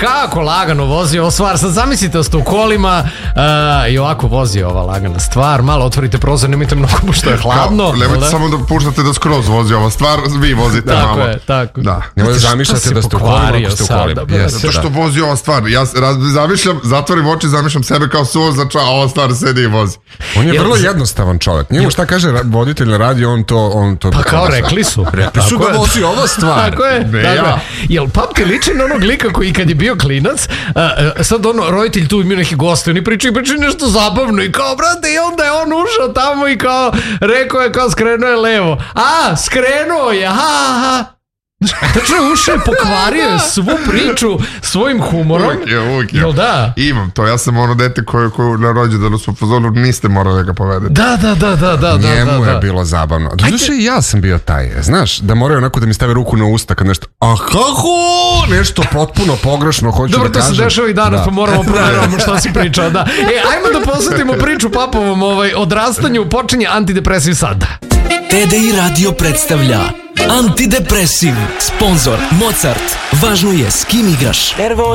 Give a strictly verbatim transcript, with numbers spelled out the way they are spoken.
kako lagano vozi ova stvar. Sad zamislite da ste u kolima uh, i ovako vozi ova lagana stvar. Malo otvorite prozor, nemojte mnogo pošto je hladno. Kao, nemojte samo da puštate da skroz vozi ova stvar, vi vozite tako malo. Tako je, tako. Da. Nemojte zamišljate da ste u kolima, ste u kolima. Zato što vozi ova stvar. Ja zamišljam, zatvorim oči, zamišljam sebe kao suvozača, a ova stvar sedi i vozi. On je vrlo jednostavan čovjek. Njemu šta kaže voditelj na radio, on to... On to pa kao rekli su. Rekli su da vozi ova stvar. Tako je. Ne, tako ja. je. Jel pap ti liči na onog lika koji kad je bio klinac, a, a, sad ono, roditelj tu imaju neki goste, oni pričaju, pričaju nešto zabavno i kao, brate, i onda je on ušao tamo i kao, rekao je kao skrenuo je levo. A, skrenuo je, aha, aha. Tačno je ušao, pokvario je svu priču svojim humorom. Uvijek je, uvijek je. Jel da? Imam to, ja sam ono dete koje, koje na rođendanu smo pozorili, niste morali da ga povedete. Da, da, da, da, da. Njemu da, da. je bilo zabavno. Doduše i ja sam bio taj, znaš, da moraju onako da mi stave ruku na usta kad nešto, a kako, nešto potpuno pogrešno hoću dobro, da kažem. Dobro, to se dešava i danas, da. pa moramo provjeramo što si pričao, da. E, ajmo da posvetimo priču papovom ovaj, odrastanju, počinje antidepresiv sad. T D I Radio predstavlja Antidepresiv. Sponzor Mozart. Važno je s kim igraš.